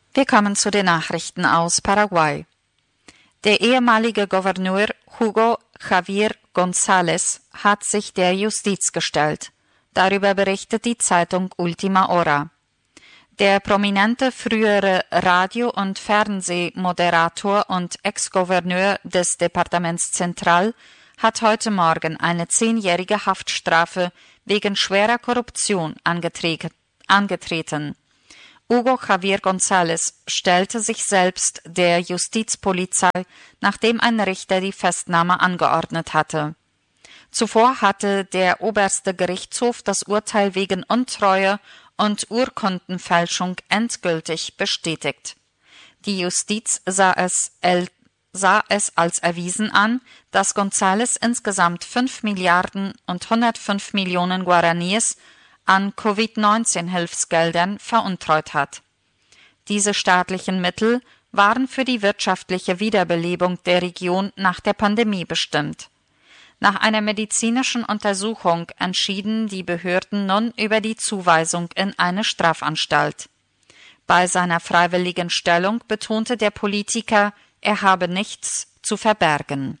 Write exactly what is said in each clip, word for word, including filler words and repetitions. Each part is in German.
Wir kommen zu den Nachrichten aus Paraguay. Der ehemalige Gouverneur Hugo Javier González hat sich der Justiz gestellt. Darüber berichtet die Zeitung Última Hora. Der prominente frühere Radio- und Fernsehmoderator und Ex-Gouverneur des Departaments Central hat heute Morgen eine zehnjährige Haftstrafe wegen schwerer Korruption angetre- angetreten. Hugo Javier González stellte sich selbst der Justizpolizei, nachdem ein Richter die Festnahme angeordnet hatte. Zuvor hatte der oberste Gerichtshof das Urteil wegen Untreue und Urkundenfälschung endgültig bestätigt. Die Justiz sah es, el, sah es als erwiesen an, dass González insgesamt fünf Milliarden und hundertfünf Millionen Guaraníes an Covid neunzehn Hilfsgeldern veruntreut hat. Diese staatlichen Mittel waren für die wirtschaftliche Wiederbelebung der Region nach der Pandemie bestimmt. Nach einer medizinischen Untersuchung entschieden die Behörden nun über die Zuweisung in eine Strafanstalt. Bei seiner freiwilligen Stellung betonte der Politiker, er habe nichts zu verbergen.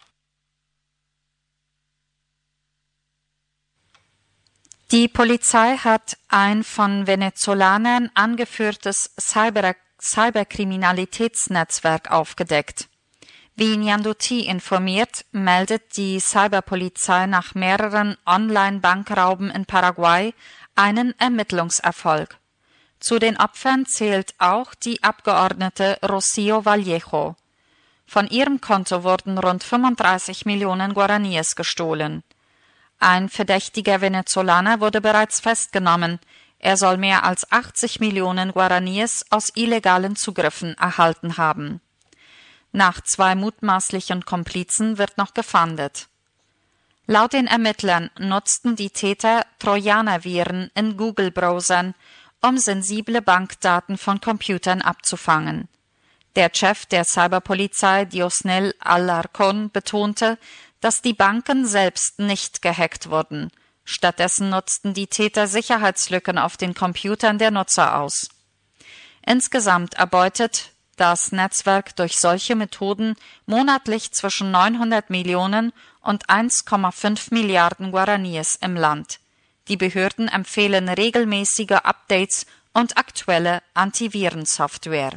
Die Polizei hat ein von Venezolanern angeführtes Cyber- Cyberkriminalitätsnetzwerk aufgedeckt. Wie Nyanduti informiert, meldet die Cyberpolizei nach mehreren Online-Bankrauben in Paraguay einen Ermittlungserfolg. Zu den Opfern zählt auch die Abgeordnete Rocío Vallejo. Von ihrem Konto wurden rund fünfunddreißig Millionen Guaraníes gestohlen. Ein verdächtiger Venezolaner wurde bereits festgenommen. Er soll mehr als achtzig Millionen Guaraníes aus illegalen Zugriffen erhalten haben. Nach zwei mutmaßlichen Komplizen wird noch gefahndet. Laut den Ermittlern nutzten die Täter Trojanerviren in Google-Browsern, um sensible Bankdaten von Computern abzufangen. Der Chef der Cyberpolizei Diosnel Alarcón betonte, dass die Banken selbst nicht gehackt wurden. Stattdessen nutzten die Täter Sicherheitslücken auf den Computern der Nutzer aus. Insgesamt erbeutet das Netzwerk durch solche Methoden monatlich zwischen neunhundert Millionen und eins Komma fünf Milliarden Guaraníes im Land. Die Behörden empfehlen regelmäßige Updates und aktuelle Antivirensoftware.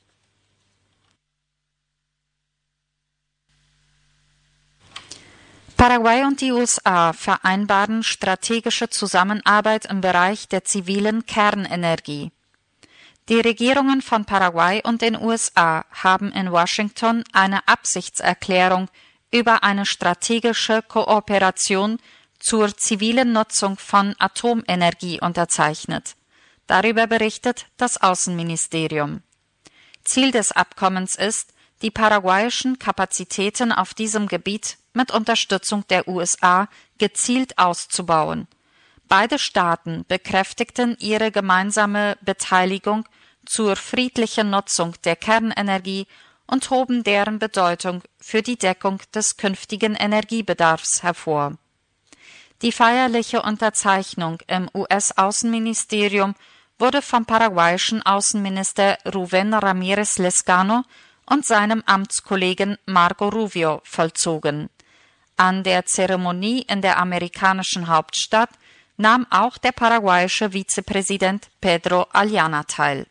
Paraguay und die U S A vereinbaren strategische Zusammenarbeit im Bereich der zivilen Kernenergie. Die Regierungen von Paraguay und den U S A haben in Washington eine Absichtserklärung über eine strategische Kooperation zur zivilen Nutzung von Atomenergie unterzeichnet. Darüber berichtet das Außenministerium. Ziel des Abkommens ist, die paraguayischen Kapazitäten auf diesem Gebiet mit Unterstützung der U S A gezielt auszubauen. Beide Staaten bekräftigten ihre gemeinsame Beteiligung zur friedlichen Nutzung der Kernenergie und hoben deren Bedeutung für die Deckung des künftigen Energiebedarfs hervor. Die feierliche Unterzeichnung im U S-Außenministerium wurde vom paraguayischen Außenminister Rubén Ramírez Lezcano und seinem Amtskollegen Marco Rubio vollzogen. An der Zeremonie in der amerikanischen Hauptstadt nahm auch der paraguayische Vizepräsident Pedro Ayala teil.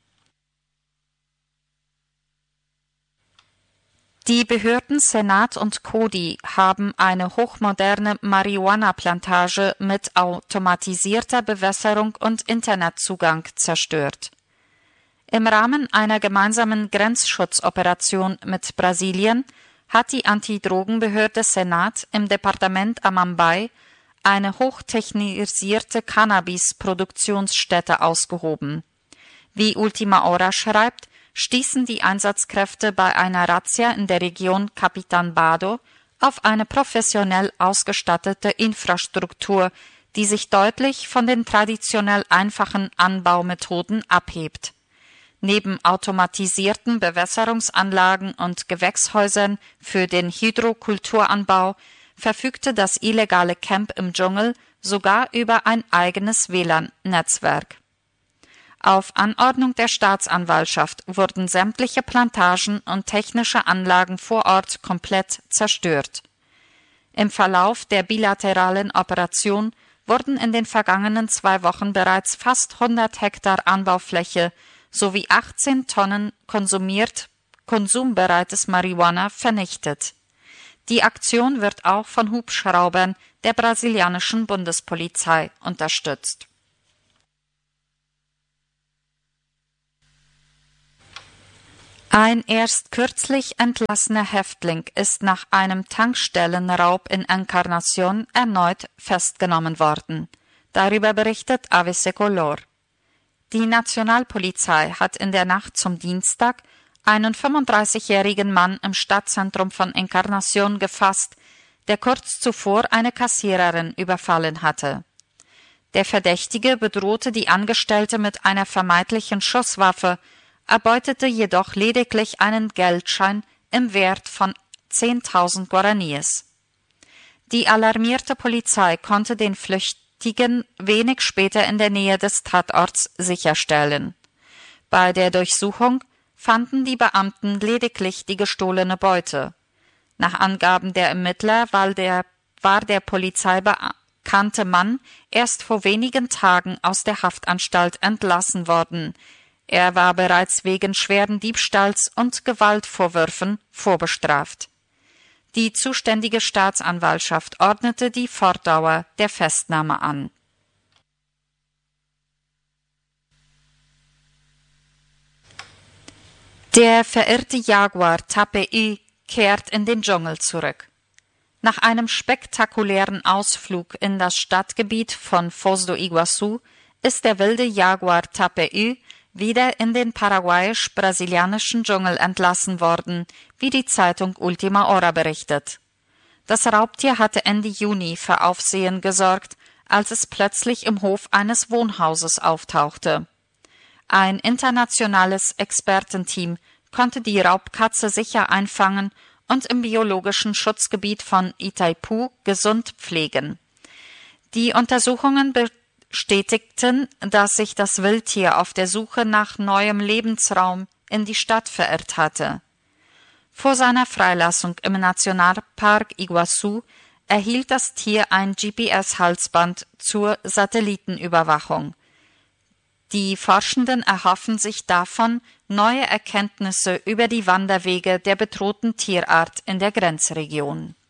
Die Behörden Senat und CODI haben eine hochmoderne Marihuana-Plantage mit automatisierter Bewässerung und Internetzugang zerstört. Im Rahmen einer gemeinsamen Grenzschutzoperation mit Brasilien hat die Antidrogenbehörde Senat im Departement Amambay eine hochtechnisierte Cannabis-Produktionsstätte ausgehoben. Wie Última Hora schreibt, stießen die Einsatzkräfte bei einer Razzia in der Region Capitán Bado auf eine professionell ausgestattete Infrastruktur, die sich deutlich von den traditionell einfachen Anbaumethoden abhebt. Neben automatisierten Bewässerungsanlagen und Gewächshäusern für den Hydrokulturanbau verfügte das illegale Camp im Dschungel sogar über ein eigenes W L A N-Netzwerk. Auf Anordnung der Staatsanwaltschaft wurden sämtliche Plantagen und technische Anlagen vor Ort komplett zerstört. Im Verlauf der bilateralen Operation wurden in den vergangenen zwei Wochen bereits fast hundert Hektar Anbaufläche sowie achtzehn Tonnen konsumiert, konsumbereites Marihuana vernichtet. Die Aktion wird auch von Hubschraubern der brasilianischen Bundespolizei unterstützt. Ein erst kürzlich entlassener Häftling ist nach einem Tankstellenraub in Encarnación erneut festgenommen worden. Darüber berichtet A B C Color. Die Nationalpolizei hat in der Nacht zum Dienstag einen fünfunddreißigjährigen Mann im Stadtzentrum von Encarnación gefasst, der kurz zuvor eine Kassiererin überfallen hatte. Der Verdächtige bedrohte die Angestellte mit einer vermeintlichen Schusswaffe, erbeutete jedoch lediglich einen Geldschein im Wert von zehntausend Guaraníes. Die alarmierte Polizei konnte den Flüchtigen wenig später in der Nähe des Tatorts sicherstellen. Bei der Durchsuchung fanden die Beamten lediglich die gestohlene Beute. Nach Angaben der Ermittler war der, war der Polizei bekannte Mann erst vor wenigen Tagen aus der Haftanstalt entlassen worden. Er war bereits wegen schweren Diebstahls und Gewaltvorwürfen vorbestraft. Die zuständige Staatsanwaltschaft ordnete die Fortdauer der Festnahme an. Der verirrte Jaguar Tapey kehrt in den Dschungel zurück. Nach einem spektakulären Ausflug in das Stadtgebiet von Foz do Iguaçu ist der wilde Jaguar Tapey wieder in den paraguayisch-brasilianischen Dschungel entlassen worden, wie die Zeitung Ultima Hora berichtet. Das Raubtier hatte Ende Juni für Aufsehen gesorgt, als es plötzlich im Hof eines Wohnhauses auftauchte. Ein internationales Expertenteam konnte die Raubkatze sicher einfangen und im biologischen Schutzgebiet von Itaipu gesund pflegen. Die Untersuchungen bestätigten, dass sich das Wildtier auf der Suche nach neuem Lebensraum in die Stadt verirrt hatte. Vor seiner Freilassung im Nationalpark Iguaçu erhielt das Tier ein G P S-Halsband zur Satellitenüberwachung. Die Forschenden erhoffen sich davon neue Erkenntnisse über die Wanderwege der bedrohten Tierart in der Grenzregion.